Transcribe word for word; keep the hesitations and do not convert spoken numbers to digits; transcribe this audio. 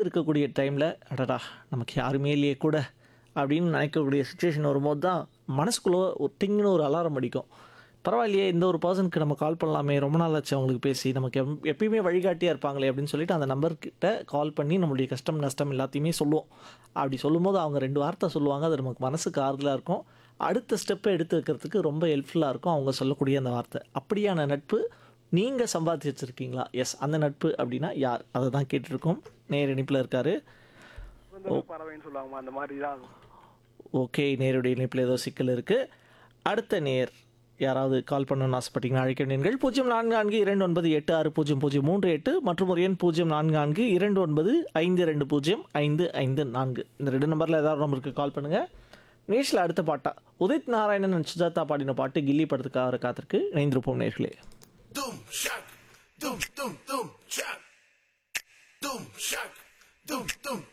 இருக்கக்கூடிய டைமில் அடடா நமக்கு யாருமே இல்லையே கூட அப்படின்னு நினைக்கக்கூடிய சுச்சுவேஷன் வரும்போது தான் மனசுக்குள்ளே ஒரு டிங்னு ஒரு அலாரம் அடிக்கும். பரவாயில்லையே இந்த ஒரு பர்சனுக்கு நம்ம கால் பண்ணலாமே, ரொம்ப நாள் ஆச்சு அவங்களுக்கு பேசி, நமக்கு எப் எப்பயுமே வழிகாட்டியாக இருப்பாங்களே அப்படின்னு சொல்லிட்டு அந்த நம்பர்கிட்ட கால் பண்ணி நம்மளுடைய கஷ்டம் நஷ்டம் எல்லாத்தையுமே சொல்லுவோம். அப்படி சொல்லும்போது அவங்க ரெண்டு வார்த்தை சொல்லுவாங்க. அது நமக்கு மனசுக்கு ஆறுதலாக இருக்கும். அடுத்த ஸ்டெப்பை எடுத்து வைக்கிறதுக்கு ரொம்ப ஹெல்ப்ஃபுல்லாக இருக்கும் அவங்க சொல்லக்கூடிய அந்த வார்த்தை. அப்படியான நட்பு நீங்கள் சம்பாதிச்சு வச்சுருக்கீங்களா? எஸ், அந்த நட்பு அப்படின்னா யார்? அதை தான் கேட்டிருக்கோம். நேர் இணைப்பில் இருக்காரு. சுதந்திர பறவைன்னு சொல்லுவாங்க அந்த மாதிரி தான். ஓகே, நேருடைய இணைப்பில் ஏதோ சிக்கல் இருக்குது. அடுத்த நேர் யாராவது கால் பண்ணணும்னு ஆசைப்பட்டீங்கன்னா அழைக்க வேண்டியீர்கள் பூஜ்ஜியம் நான்கு நான்கு இரண்டு ஒன்பது எட்டு ஆறு பூஜ்ஜியம் பூஜ்ஜியம் மூன்று எட்டு மற்றும் ஒரு எண் பூஜ்ஜியம் நான்கு நான்கு இரண்டு ஒன்பது ஐந்து ரெண்டு பூஜ்ஜியம் ஐந்து ஐந்து நான்கு. இந்த ரெண்டு நம்பரில் ஏதாவது நம்பருக்கு கால் பண்ணுங்கள். நிகழ்ச்சியில் அடுத்த பாட்டா உதித் நாராயணன் சுஜாதா பாடின பாட்டு கில்லி படத்துக்காக காத்திருக்கு. இணைந்திருப்போம் நேர்களே. Dum shak, dum dum dum shak, dum shak, dum dum